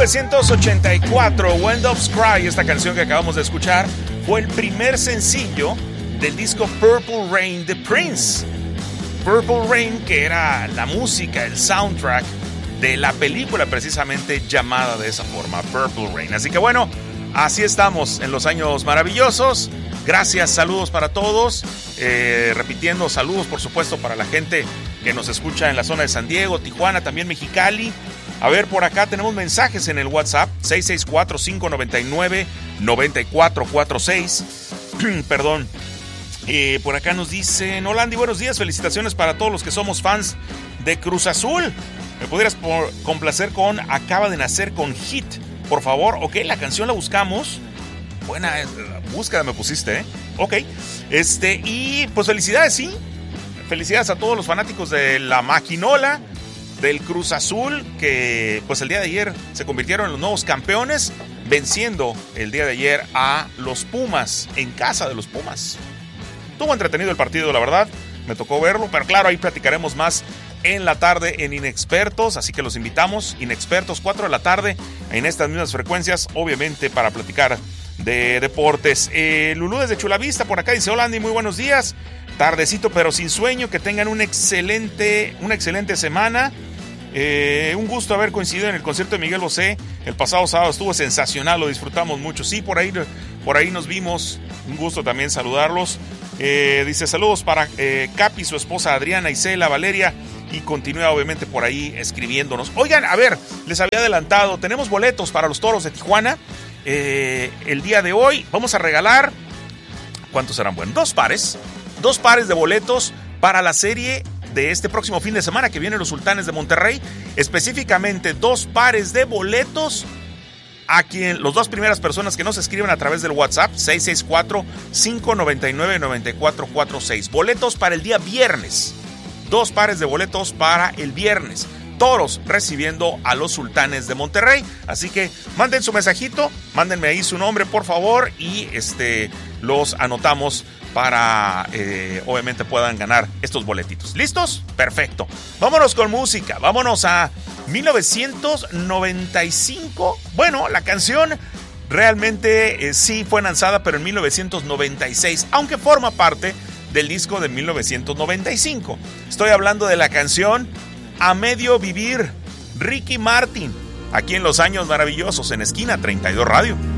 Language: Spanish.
1984, When Doves Cry, esta canción que acabamos de escuchar, fue el primer sencillo del disco Purple Rain de Prince. Purple Rain, que era la música, el soundtrack de la película precisamente llamada de esa forma, Purple Rain. Así que bueno, así estamos en los años maravillosos. Gracias, saludos para todos. Repitiendo, saludos por supuesto para la gente que nos escucha en la zona de San Diego, Tijuana, también Mexicali. A ver, por acá tenemos mensajes en el WhatsApp, 664-599-9446. Perdón. Por acá nos dicen: hola Andy, buenos días, felicitaciones para todos los que somos fans de Cruz Azul. ¿Me pudieras complacer con Acaba de Nacer con Hit, por favor? Ok, la canción la buscamos. Buena búsqueda me pusiste, ¿eh? Ok. Y pues felicidades, sí. Felicidades a todos los fanáticos de la Maquinola, del Cruz Azul, que pues el día de ayer se convirtieron en los nuevos campeones, venciendo el día de ayer a los Pumas, en casa de los Pumas. Estuvo entretenido el partido, la verdad, me tocó verlo, pero claro, ahí platicaremos más en la tarde en Inexpertos, así que los invitamos, Inexpertos, 4 de la tarde, en estas mismas frecuencias, obviamente para platicar de deportes. Lulú desde Chulavista por acá dice: hola Andy, muy buenos días, tardecito pero sin sueño, que tengan una excelente semana. Un gusto haber coincidido en el concierto de Miguel Bosé el pasado sábado, estuvo sensacional, lo disfrutamos mucho. Sí, por ahí nos vimos, un gusto también saludarlos. Dice: saludos para Capi, su esposa Adriana, Isela, Valeria, y continúa obviamente por ahí escribiéndonos. Oigan, a ver, les había adelantado, tenemos boletos para los Toros de Tijuana. El día de hoy vamos a regalar, ¿cuántos serán? Bueno, dos pares de boletos para la serie de este próximo fin de semana que vienen los Sultanes de Monterrey. Específicamente 2 pares de boletos a las 2 primeras personas que nos escriban a través del WhatsApp, 664-599-9446. Boletos para el día viernes. 2 pares de boletos para el viernes. Toros recibiendo a los Sultanes de Monterrey. Así que manden su mensajito, mándenme ahí su nombre por favor, y los anotamos para obviamente puedan ganar estos boletitos. ¿Listos? Perfecto. Vámonos con música. Vámonos a 1995. Bueno, la canción realmente sí fue lanzada, pero en 1996, aunque forma parte del disco de 1995. Estoy hablando de la canción A Medio Vivir, Ricky Martin, aquí en Los Años Maravillosos, en Esquina 32 Radio.